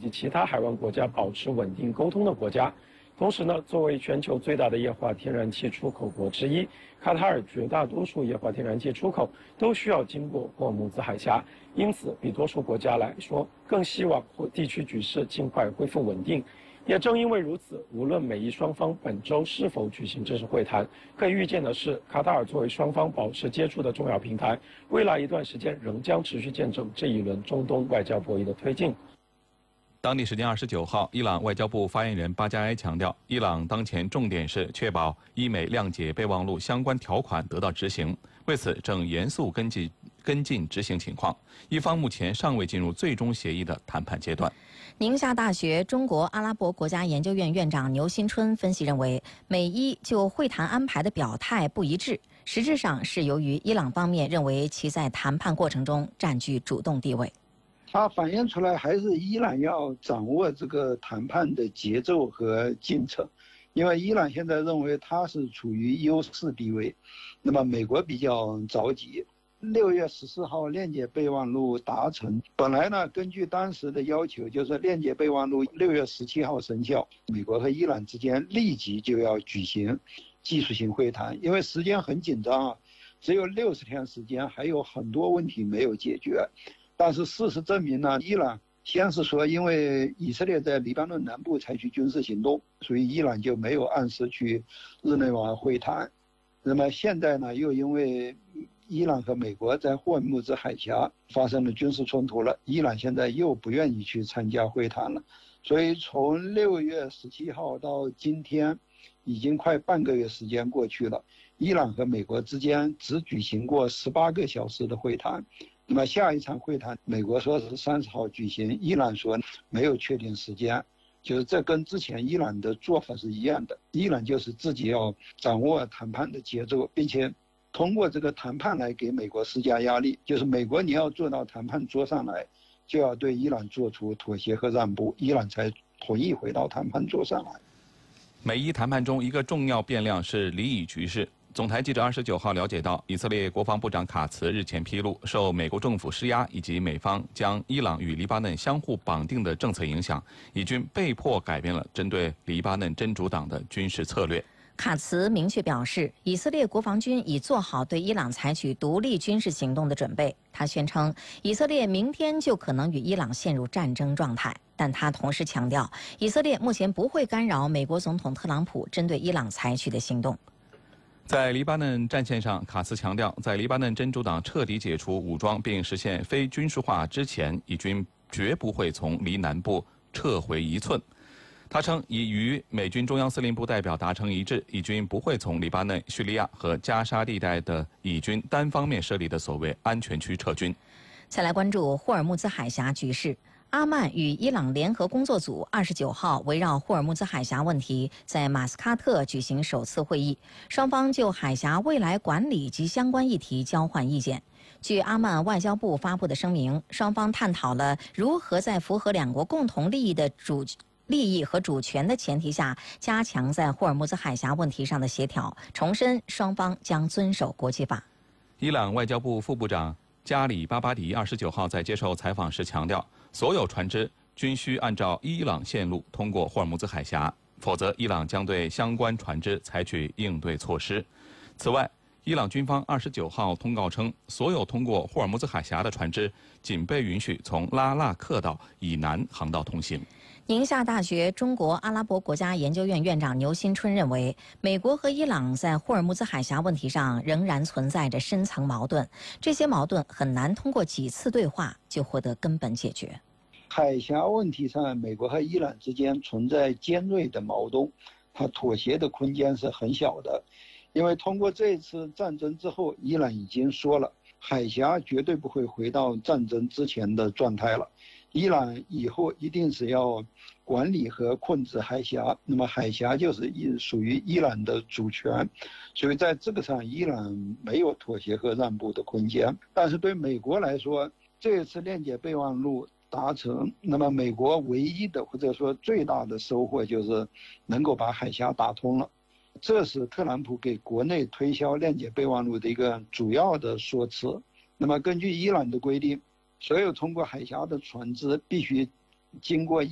及其他海湾国家保持稳定沟通的国家。同时呢，作为全球最大的液化天然气出口国之一，卡塔尔绝大多数液化天然气出口都需要经过霍尔木兹海峡，因此比多数国家来说更希望地区局势尽快恢复稳定。也正因为如此，无论美伊双方本周是否举行正式会谈，可以预见的是，卡塔尔作为双方保持接触的重要平台，未来一段时间仍将持续见证这一轮中东外交博弈的推进。 当地时间29号，伊朗外交部发言人巴加埃强调，伊朗当前重点是确保伊美谅解备忘录相关条款得到执行，为此正严肃跟进执行情况。伊方目前尚未进入最终协议的谈判阶段。 宁夏大学中国阿拉伯国家研究院院长牛新春分析认为，美伊就会谈安排的表态不一致，实质上是由于伊朗方面认为其在谈判过程中占据主动地位。 它反映出来还是伊朗要掌握这个谈判的节奏和进程，因为伊朗现在认为它是处于优势地位，那么美国比较着急。6月14号链接备忘录达成，本来呢根据当时的要求，就是链接备忘录6月17号生效，美国和伊朗之间立即就要举行技术性会谈，因为时间很紧张啊，只有60天时间，还有很多问题没有解决。但是事实证明呢，伊朗先是说因为以色列在黎巴嫩南部采取军事行动，所以伊朗就没有按时去日内瓦会谈。那么现在呢，又因为伊朗和美国在霍尔木兹海峡发生了军事冲突了，伊朗现在又不愿意去参加会谈了。所以从6月17号到今天，已经快半个月时间过去了，伊朗和美国之间只举行过18个小时的会谈。那么下一场会谈，美国说是30号举行，伊朗说没有确定时间，就是这跟之前伊朗的做法是一样的。伊朗就是自己要掌握谈判的节奏，并且通过这个谈判来给美国施加压力，就是美国你要坐到谈判桌上来，就要对伊朗做出妥协和让步，伊朗才同意回到谈判桌上来。 美伊谈判中一个重要变量是离以局势。总台记者29号了解到，以色列国防部长卡茨日前披露，受美国政府施压以及美方将伊朗与黎巴嫩相互绑定的政策影响，以军被迫改变了针对黎巴嫩真主党的军事策略。 卡茨明确表示，以色列国防军已做好对伊朗采取独立军事行动的准备。他宣称，以色列明天就可能与伊朗陷入战争状态，但他同时强调，以色列目前不会干扰美国总统特朗普针对伊朗采取的行动。 在黎巴嫩战线上，卡茨强调，在黎巴嫩真主党彻底解除武装并实现非军事化之前，以军绝不会从黎南部撤回1寸。他称，已与美军中央司令部代表达成一致，以军不会从黎巴嫩、叙利亚和加沙地带的以军单方面设立的所谓安全区撤军。 再来关注霍尔木兹海峡局势。阿曼与伊朗联合工作组29号围绕霍尔木兹海峡问题在马斯喀特举行首次会议，双方就海峡未来管理及相关议题交换意见。据阿曼外交部发布的声明，双方探讨了如何在符合两国共同利益和主权的前提下，加强在霍尔木兹海峡问题上的协调，重申双方将遵守国际法。 伊朗外交部副部长加里巴巴迪29号在接受采访时强调，所有船只均需按照伊朗线路通过霍尔木兹海峡，否则伊朗将对相关船只采取应对措施。此外，伊朗军方29号通告称，所有通过霍尔木兹海峡的船只仅被允许从拉腊克岛以南航道通行。 宁夏大学中国阿拉伯国家研究院院长牛新春认为，美国和伊朗在霍尔木兹海峡问题上仍然存在着深层矛盾，这些矛盾很难通过几次对话就获得根本解决。 海峡问题上，美国和伊朗之间存在尖锐的矛盾，它妥协的空间是很小的。因为通过这次战争之后，伊朗已经说了，海峡绝对不会回到战争之前的状态了。伊朗以后一定是要管理和控制海峡，那么海峡就是属于伊朗的主权，所以在这个上，伊朗没有妥协和让步的空间。但是对美国来说，这一次链接备忘录达成，那么美国唯一的或者说最大的收获就是能够把海峡打通了。这是特朗普给国内推销链接备忘录的一个主要的说辞。那么根据伊朗的规定，所有通过海峡的船只必须经过